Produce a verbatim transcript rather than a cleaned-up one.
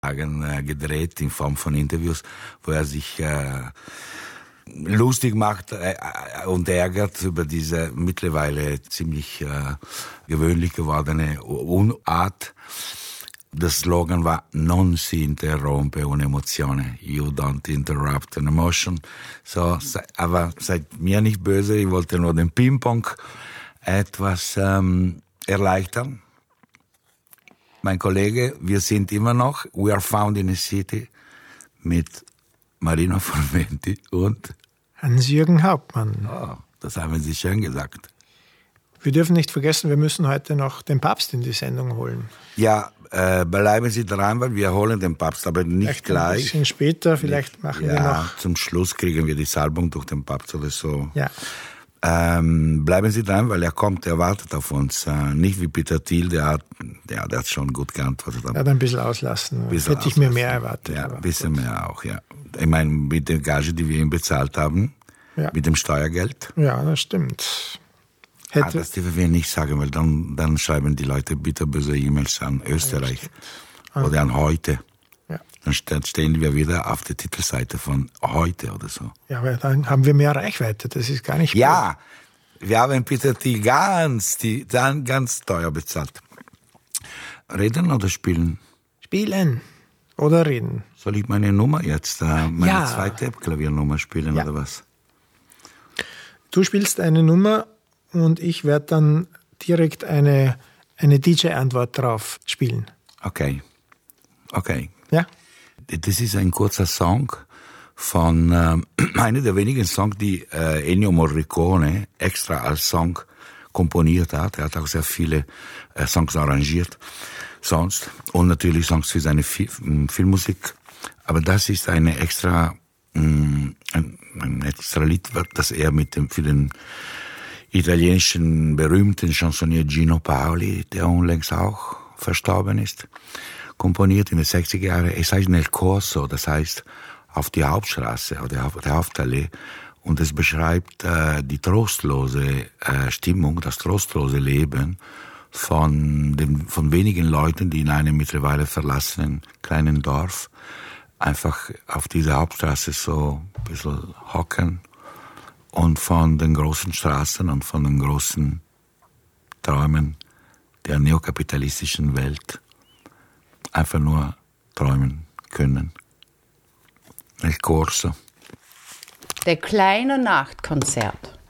äh, gedreht in Form von Interviews, wo er sich äh, lustig macht äh, und ärgert über diese mittlerweile ziemlich äh, gewöhnlich gewordene Unart. Der Slogan war «Non si interrompe un'emozione», «You don't interrupt an emotion». So, aber seid mir nicht böse, ich wollte nur den Ping-Pong etwas ähm, erleichtern. Mein Kollege, wir sind immer noch «We are found in a city» mit Marino Formenti und Hans-Jürgen Hauptmann. Oh, das haben Sie schön gesagt. Wir dürfen nicht vergessen, wir müssen heute noch den Papst in die Sendung holen. Ja, äh, bleiben Sie dran, weil wir holen den Papst, aber nicht vielleicht gleich. Ein bisschen später, vielleicht machen ja, wir noch... zum Schluss kriegen wir die Salbung durch den Papst oder so. Ja. Ähm, bleiben Sie dran, weil er kommt, er wartet auf uns. Äh, nicht wie Peter Thiel, der hat, der, der hat schon gut geantwortet. Er hat ein bisschen auslassen. Bisschen Hätte ich auslassen. mir mehr erwartet. Ja, ein bisschen gut. Mehr auch, ja. Ich meine, mit der Gage, die wir ihm bezahlt haben, ja. Mit dem Steuergeld. Ja, das stimmt. Hätte ah, das dürfen wir nicht sagen, weil dann, dann schreiben die Leute bitterböse E-Mails an Österreich ja, oder an Heute. Ja. Dann stehen wir wieder auf der Titelseite von Heute oder so. Ja, aber dann haben wir mehr Reichweite, das ist gar nicht Ja, gut. Wir haben Peter Thiel ganz, die, dann ganz teuer bezahlt. Reden oder spielen? Spielen oder reden. Soll ich meine Nummer jetzt, äh, meine ja. zweite Klaviernummer spielen ja. Oder was? Du spielst eine Nummer und ich werde dann direkt eine, eine D J-Antwort drauf spielen. Okay. Okay. Ja? Das ist ein kurzer Song von äh, einer der wenigen Songs, die äh, Ennio Morricone extra als Song komponiert hat. Er hat auch sehr viele äh, Songs arrangiert sonst und natürlich Songs für seine Fi- Filmmusik. Aber das ist eine extra mh, ein, ein extra Lied, das er mit dem für den italienischen berühmten Chansonnier Gino Paoli, der unlängst auch verstorben ist, komponiert in den sechziger Jahren. Es heißt Nel Corso, das heißt auf die Hauptstraße oder auf der Hauptallee. Und es beschreibt äh, die trostlose äh, Stimmung, das trostlose Leben von den, von wenigen Leuten, die in einem mittlerweile verlassenen kleinen Dorf einfach auf dieser Hauptstraße so ein bisschen hocken und von den großen Straßen und von den großen Träumen der neokapitalistischen Welt einfach nur träumen können. Nel Corso. Der kleine Nachtkonzert.